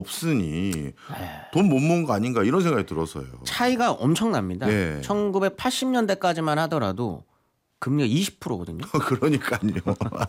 없으니 네. 돈 못 모은 거 아닌가 이런 생각이 들어서요. 차이가 엄청납니다. 네. 1980년대까지만 하더라도 금리가 20%거든요. 그러니까요.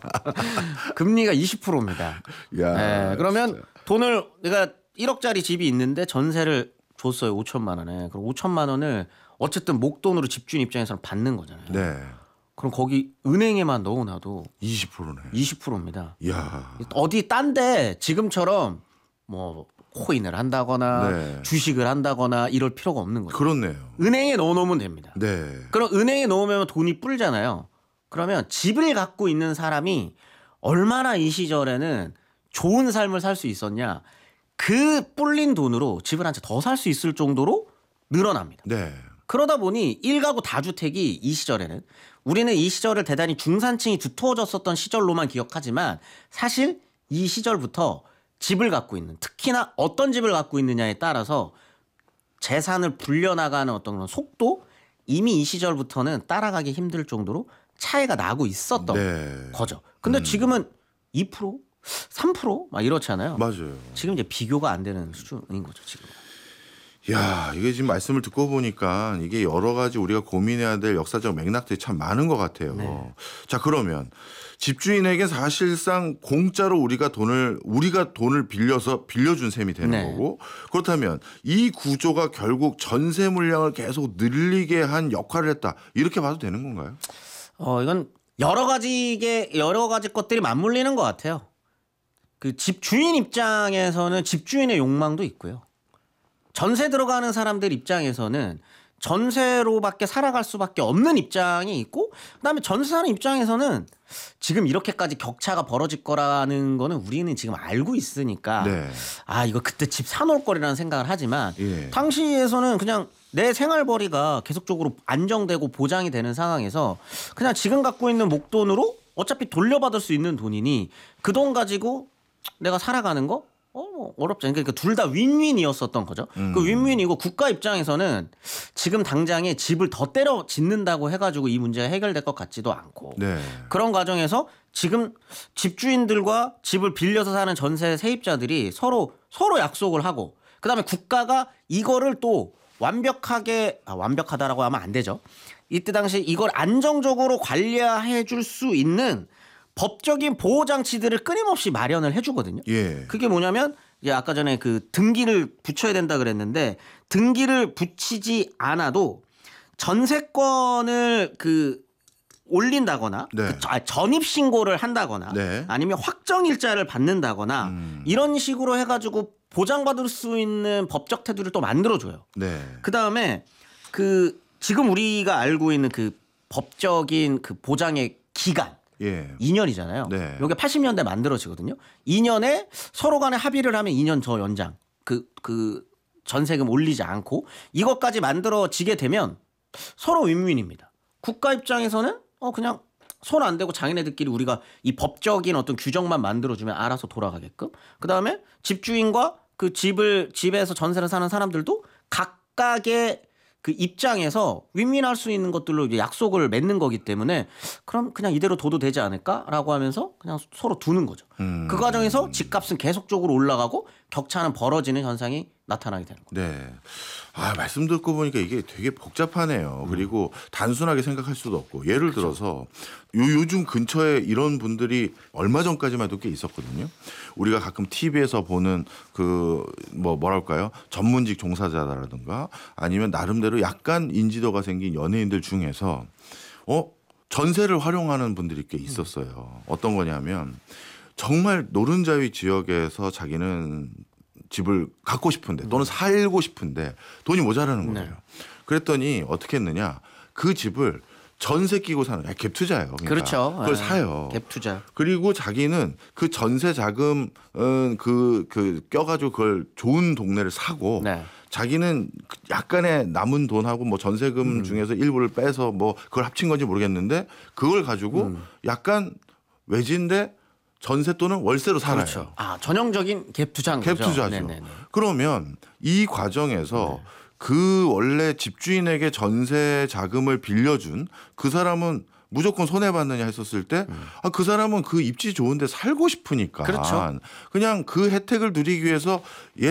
금리가 20%입니다. 야, 그러면 진짜. 돈을 내가 1억짜리 집이 있는데 전세를 줬어요. 5천만 원에. 그럼 5천만 원을 어쨌든 목돈으로 집주인 입장에서는 받는 거잖아요. 네. 그럼 거기 은행에만 넣어놔도 20%네. 20%입니다. 야. 어디 딴데 지금처럼 뭐 코인을 한다거나 네. 주식을 한다거나 이럴 필요가 없는 거죠. 그렇네요. 은행에 넣어놓으면 됩니다. 네. 그럼 은행에 넣으면 돈이 불잖아요. 그러면 집을 갖고 있는 사람이 얼마나 이 시절에는 좋은 삶을 살 수 있었냐. 그 불린 돈으로 집을 한 채 더 살 수 있을 정도로 늘어납니다. 네. 그러다 보니 1가구 다주택이 이 시절에는 우리는 이 시절을 대단히 중산층이 두터워졌었던 시절로만 기억하지만 사실 이 시절부터 집을 갖고 있는 특히나 어떤 집을 갖고 있느냐에 따라서 재산을 불려나가는 어떤 그런 속도 이미 이 시절부터는 따라가기 힘들 정도로 차이가 나고 있었던 네. 거죠. 근데 지금은 2%, 3%? 막 이렇잖아요. 맞아요. 지금 이제 비교가 안 되는 수준인 거죠, 지금. 야, 이게 지금 말씀을 듣고 보니까 이게 여러 가지 우리가 고민해야 될 역사적 맥락들이 참 많은 것 같아요. 네. 자, 그러면 집주인에게 사실상 공짜로 우리가 돈을 빌려준 셈이 되는 네. 거고, 그렇다면 이 구조가 결국 전세 물량을 계속 늘리게 한 역할을 했다. 이렇게 봐도 되는 건가요? 이건 여러 가지 것들이 맞물리는 것 같아요. 그 집주인 입장에서는 집주인의 욕망도 있고요. 전세 들어가는 사람들 입장에서는 전세로밖에 살아갈 수밖에 없는 입장이 있고, 그다음에 전세 사는 입장에서는 지금 이렇게까지 격차가 벌어질 거라는 거는 우리는 지금 알고 있으니까 네. 이거 그때 집 사놓을 거리라는 생각을 하지만 예. 당시에서는 그냥 내 생활벌이가 계속적으로 안정되고 보장이 되는 상황에서 그냥 지금 갖고 있는 목돈으로 어차피 돌려받을 수 있는 돈이니 그 돈 가지고 내가 살아가는 거 뭐 어렵지 않으니까 둘 다 윈윈이었었던 거죠. 그 윈윈이고 국가 입장에서는 지금 당장에 집을 더 때려 짓는다고 해가지고 이 문제가 해결될 것 같지도 않고 네. 그런 과정에서 지금 집주인들과 집을 빌려서 사는 전세 세입자들이 서로 약속을 하고 그다음에 국가가 이거를 또 완벽하다라고 하면 안 되죠. 이때 당시 이걸 안정적으로 관리해 줄 수 있는 법적인 보호 장치들을 끊임없이 마련을 해주거든요. 예. 그게 뭐냐면 이제 아까 전에 그 등기를 붙여야 된다 그랬는데 등기를 붙이지 않아도 전세권을 올린다거나 네. 전입 신고를 한다거나 네. 아니면 확정 일자를 받는다거나 이런 식으로 해가지고 보장받을 수 있는 법적 태도를 또 만들어줘요. 네. 그 다음에 지금 우리가 알고 있는 그 법적인 그 보장의 기간. 예. 2년이잖아요. 네. 이게 80년대 만들어지거든요. 2년에 서로 간에 합의를 하면 2년 더 연장. 그 전세금 올리지 않고 이것까지 만들어지게 되면 서로 윈윈입니다. 국가 입장에서는 그냥 손 안 대고 장인애들끼리 우리가 이 법적인 어떤 규정만 만들어주면 알아서 돌아가게끔. 그다음에 집주인과 그 집에서 전세를 사는 사람들도 각각의 그 입장에서 윈윈할 수 있는 것들로 이제 약속을 맺는 거기 때문에 그럼 그냥 이대로 둬도 되지 않을까라고 하면서 그냥 서로 두는 거죠. 그 과정에서 집값은 계속적으로 올라가고 격차는 벌어지는 현상이 나타나게 되는 거죠. 네. 말씀 듣고 보니까 이게 되게 복잡하네요. 그리고 단순하게 생각할 수도 없고 예를 들어서 요즘 근처에 이런 분들이 얼마 전까지만 해도 꽤 있었거든요. 우리가 가끔 TV에서 보는 뭐랄까요? 전문직 종사자라든가 아니면 나름대로 약간 인지도가 생긴 연예인들 중에서 전세를 활용하는 분들이 꽤 있었어요. 어떤 거냐면 정말 노른자위 지역에서 자기는 집을 갖고 싶은데 또는 살고 싶은데 돈이 모자라는 거예요. 네. 그랬더니 어떻게 했느냐. 그 집을 전세 끼고 사는 갭 투자예요. 그러니까 그렇죠. 그걸 사요. 갭 투자. 그리고 자기는 그 전세 자금은 껴가지고 그걸 좋은 동네를 사고 네. 자기는 약간의 남은 돈하고 뭐 전세금 중에서 일부를 빼서 뭐 그걸 합친 건지 모르겠는데 그걸 가지고 약간 외진데 전세 또는 월세로 살아요. 그렇죠. 전형적인 갭 투자인 거죠. 갭 투자죠. 네네네. 그러면 이 과정에서 그 원래 집주인에게 전세 자금을 빌려준 그 사람은 무조건 손해받느냐 했었을 때 그 사람은 그 입지 좋은데 살고 싶으니까 그렇죠. 그냥 그 혜택을 누리기 위해서